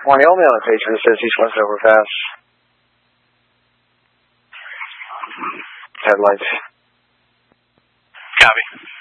Morning, Old Mail patron says he's left overpass. Headlights. Copy.